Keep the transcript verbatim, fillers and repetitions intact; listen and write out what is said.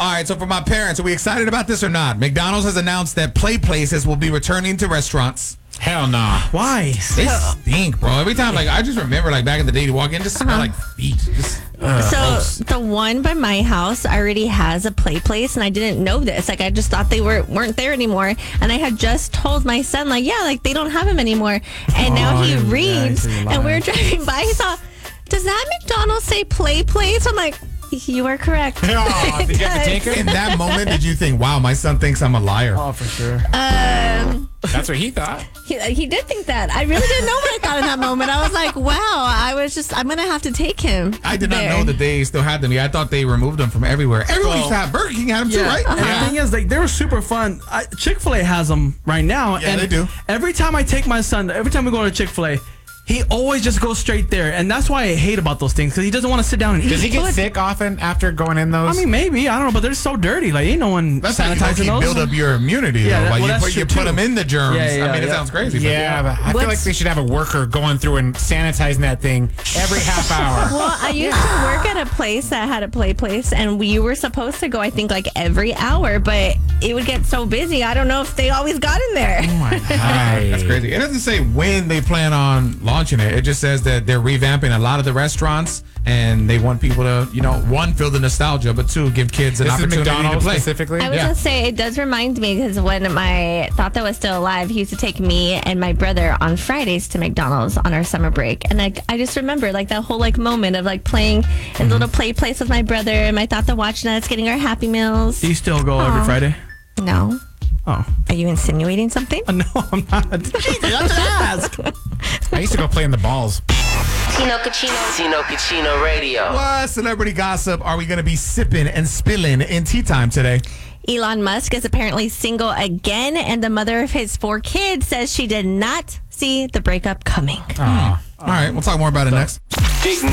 All right, so for my parents, are we excited about this or not? McDonald's has announced that play places will be returning to restaurants. Hell nah. Why? They stink, bro. Every time, like, I just remember, like, back in the day, to walk in, just smell Uh-huh. like feet. Just, uh, So gross. the one by my house already has a play place, and I didn't know this. Like I just thought they were weren't there anymore, and I had just told my son, like, yeah, like they don't have them anymore. And now Oh, he yeah, reads, yeah, and we were driving by. He saw, does that McDonald's say play place? I'm like, you are correct. Oh, did you have to take In her? that moment, did you think, wow, my son thinks I'm a liar? Oh, for sure. Um, That's what he thought. he, he did think that. I really didn't know what I thought in that moment. I was like, wow. I was just, I'm gonna have to take him. I did not there. know that they still had them. Yeah, I thought they removed them from everywhere. Everyone used to have Burger King had them too, Yeah, right? and the thing is, like, they were super fun. I, Chick-fil-A has them right now. Yeah, and they do. Every time I take my son, every time we go to Chick-fil-A, he always just goes straight there. And that's why I hate about those things, because he doesn't want to sit down and eat. Does he get sick often after going in those? I mean, maybe. I don't know, but they're so dirty. Like, ain't no one That's how you sanitizing low-key those. build up your immunity. Yeah, though. that- Like, well, you that's put, you true, put them too. in the germs. Yeah, yeah, I mean, it yeah. sounds crazy. but yeah, but I feel What's- like they should have a worker going through and sanitizing that thing every half hour. Well, I used to work at a place that had a play place, and we were supposed to go, I think, like every hour, but it would get so busy. I don't know if they always got in there. Oh, my God. That's crazy. It doesn't say when they plan on launching it. It just says that they're revamping a lot of the restaurants, and they want people to, you know, one, feel the nostalgia, but two, give kids an This is opportunity to McDonald's play. specifically? I was Yeah. gonna say it does remind me because when my thought that was still alive, he used to take me and my brother on Fridays to McDonald's on our summer break, and I, I just remember like that whole like moment of like playing in the little play place with my brother and my thought that watching us getting our Happy Meals. Do you still go every Aw. Friday? No, Oh. are you insinuating something? No, I'm not. Jesus, that's an ask. I used to go play in the balls. Tino Cucino. Tino Cucino Radio. What celebrity gossip are we going to be sipping and spilling in tea time today? Elon Musk is apparently single again, and the mother of his four kids says she did not see the breakup coming. All right, we'll talk more about it next.